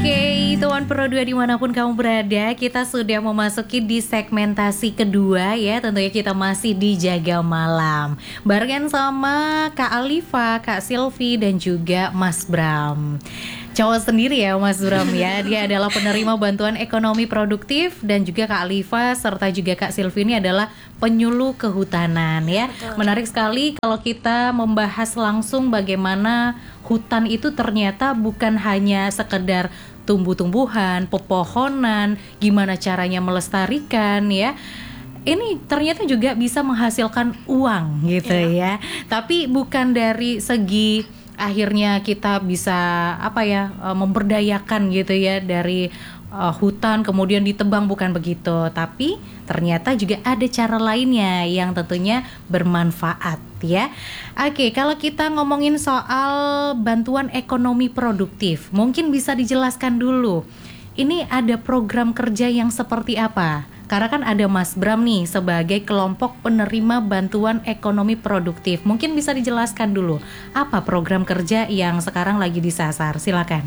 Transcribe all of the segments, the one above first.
Oke, Tuan Pro 2 dimanapun kamu berada, kita sudah memasuki di segmentasi kedua ya. Tentunya kita masih di Jaga Malam barengan sama Kak Alifa, Kak Silvi, dan juga Mas Bram. Cowok sendiri ya Mas Bram ya. Dia adalah penerima bantuan ekonomi produktif, dan juga Kak Alifa serta juga Kak Silvi ini adalah penyuluh kehutanan ya. Betul. Menarik sekali kalau kita membahas langsung bagaimana hutan itu ternyata bukan hanya sekedar tumbuh-tumbuhan, pepohonan, gimana caranya melestarikan ya. Ini ternyata juga bisa menghasilkan uang gitu ya. Tapi bukan dari segi akhirnya kita bisa memberdayakan gitu ya dari hutan kemudian ditebang, bukan begitu. Tapi ternyata juga ada cara lainnya yang tentunya bermanfaat ya. Oke, kalau kita ngomongin soal bantuan ekonomi produktif, mungkin bisa dijelaskan dulu. Ini ada program kerja yang seperti apa? Karena kan ada Mas Bram nih sebagai kelompok penerima bantuan ekonomi produktif. Mungkin bisa dijelaskan dulu apa program kerja yang sekarang lagi disasar. Silakan.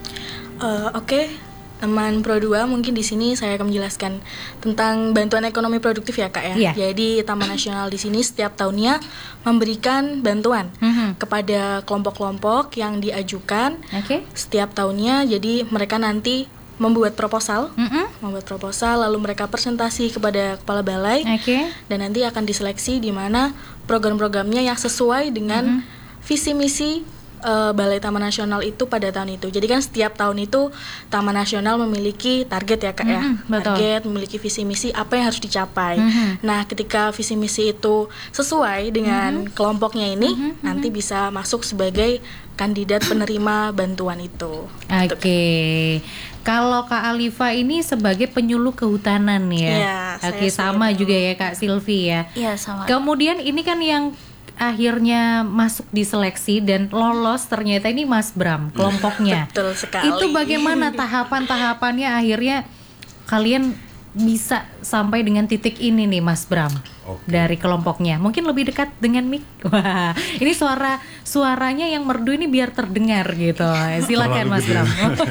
Oke, teman Pro 2, mungkin di sini saya akan menjelaskan tentang bantuan ekonomi produktif ya Kak ya. Iya. Jadi Taman Nasional di sini setiap tahunnya memberikan bantuan kepada kelompok-kelompok yang diajukan setiap tahunnya. Jadi mereka nanti membuat proposal, lalu mereka presentasi kepada kepala balai, dan nanti akan diseleksi di mana program-programnya yang sesuai dengan visi misi Balai Taman Nasional itu pada tahun itu. Jadi kan setiap tahun itu Taman Nasional memiliki target ya Kak ya. Target, memiliki visi misi apa yang harus dicapai. Nah, ketika visi misi itu sesuai dengan kelompoknya ini, nanti bisa masuk sebagai kandidat penerima bantuan itu. Oke. Kalau Kak Alifa ini sebagai penyuluh kehutanan ya. Iya, Oke, sama juga ya Kak Silvi ya. Iya, sama. Kemudian ini kan yang akhirnya masuk di seleksi dan lolos ternyata ini Mas Bram, kelompoknya. Betul sekali. Itu bagaimana tahapan-tahapannya akhirnya kalian bisa sampai dengan titik ini nih Mas Bram? Dari kelompoknya. Mungkin lebih dekat dengan mic. Wah, ini suaranya yang merdu ini biar terdengar gitu. Silakan Mas Bram.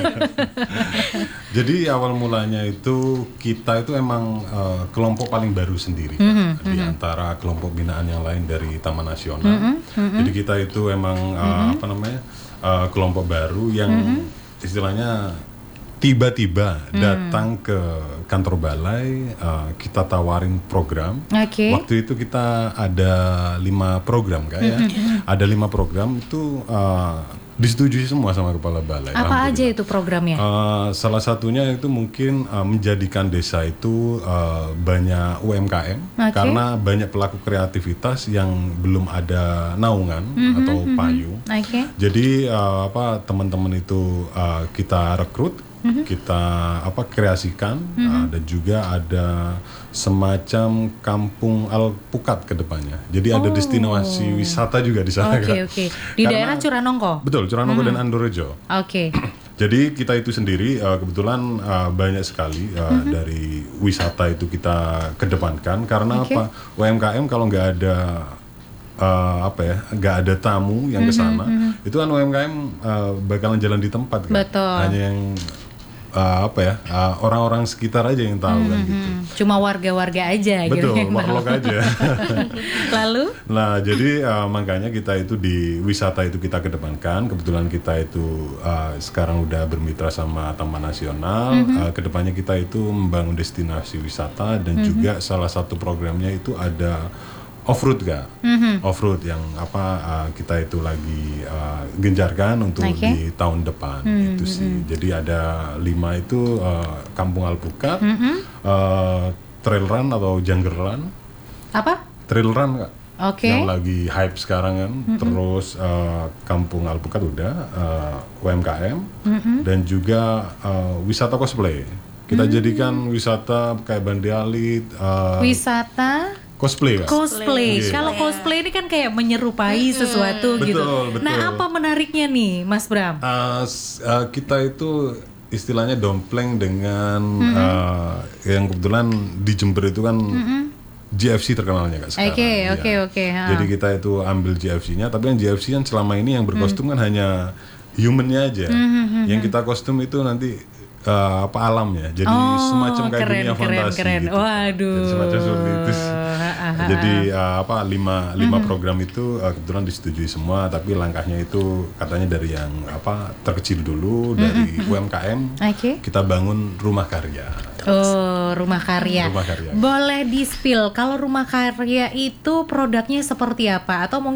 Jadi awal mulanya itu kita itu emang kelompok paling baru sendiri di antara kelompok binaan yang lain dari Taman Nasional. Jadi kita itu emang kelompok baru yang istilahnya tiba-tiba datang ke kantor balai, kita tawarin program. Waktu itu kita ada 5 program kayak ada 5 program itu disetujui semua sama kepala balai. Apa aja itu programnya? Salah satunya itu mungkin menjadikan desa itu banyak UMKM karena banyak pelaku kreativitas yang belum ada naungan atau payung. Jadi teman-teman itu kita rekrut, kita kreasikan, dan juga ada semacam kampung alpukat ke depannya. Jadi ada destinasi wisata juga di sana. Di daerah Curanongko. Betul, Curanongko dan Andorejo. Jadi kita itu sendiri kebetulan banyak sekali dari wisata itu kita kedepankan karena apa? UMKM kalau nggak ada nggak ada tamu yang ke sana, itu kan UMKM bakalan jalan di tempat kan. Hanya yang orang-orang sekitar aja yang tahu kan gitu. Cuma warga-warga aja. Betul, gitu, warlock aja. Lalu? Nah, jadi makanya kita itu di wisata itu kita kedepankan. Kebetulan kita itu sekarang udah bermitra sama Taman Nasional. Kedepannya kita itu membangun destinasi wisata dan juga salah satu programnya itu ada off-road Kak. Off-road yang kita itu lagi genjarkan untuk di tahun depan itu sih. Jadi ada 5 itu Kampung Alpukat, Trail Run atau Jungle Run. Apa? Trail Run Kak. Yang lagi hype sekarang kan. Terus Kampung Alpukat udah, UMKM dan juga wisata cosplay. Kita jadikan wisata kayak Bandialit, wisata cosplay. Kalau cosplay ini kan kayak menyerupai sesuatu gitu. Betul. Nah, apa menariknya nih, Mas Bram? Kita itu istilahnya dompleng dengan yang kebetulan di Jember itu kan GFC terkenalnya Kak sekarang. Oke. Jadi kita itu ambil GFC-nya, tapi yang GFC kan selama ini yang berkostum kan hanya humannya aja. Yang kita kostum itu nanti alamnya, jadi semacam kayak dunia fantasi keren. gitu. Waduh. Jadi semacam seperti itu. Jadi lima program itu kebetulan disetujui semua, tapi langkahnya itu katanya dari yang terkecil dulu, dari UMKM. Kita bangun rumah karya. Rumah karya. Boleh di-spill kalau rumah karya itu produknya seperti apa, atau